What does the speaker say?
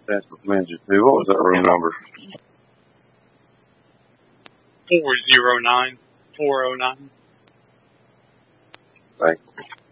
That's what Ninja 2. What was that room number? 409. 409. Thank you.